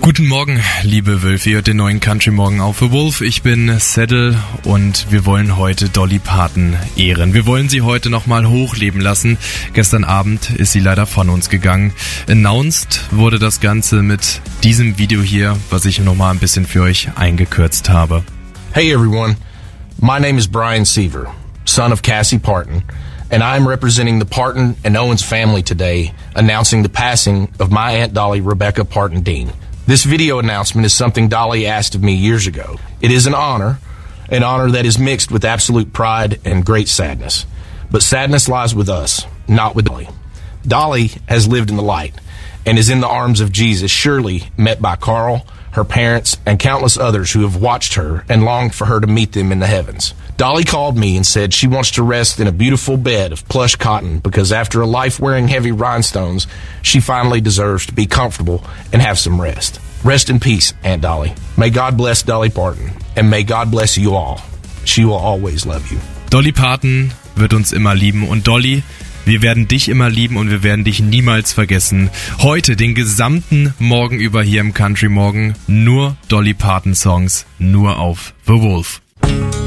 Guten Morgen, liebe Wölfe, ihr hört den neuen Country Morgen auf The Wolf. Ich bin Saddle und wir wollen heute Dolly Parton ehren. Wir wollen sie heute nochmal hochleben lassen. Gestern Abend ist sie leider von uns gegangen. Announced wurde das Ganze mit diesem Video hier, was ich nochmal ein bisschen für euch eingekürzt habe. Hey everyone, my name is Brian Seaver, son of Cassie Parton, and I am representing the Parton and Owens family today, announcing the passing of my Aunt Dolly Rebecca Parton Dean. This video announcement is something Dolly asked of me years ago. It is an honor that is mixed with absolute pride and great sadness. But sadness lies with us, not with Dolly. Dolly has lived in the light and is in the arms of Jesus, surely met by Carl, her parents, and countless others who have watched her and longed for her to meet them in the heavens. Dolly called me and said she wants to rest in a beautiful bed of plush cotton because after a life wearing heavy rhinestones, she finally deserves to be comfortable and have some rest. Rest in peace, Aunt Dolly. May God bless Dolly Parton and may God bless you all. She will always love you. Dolly Parton wird uns immer lieben und Dolly, wir werden dich immer lieben und wir werden dich niemals vergessen. Heute, den gesamten Morgen über hier im Country Morgen, nur Dolly Parton Songs, nur auf The Wolf.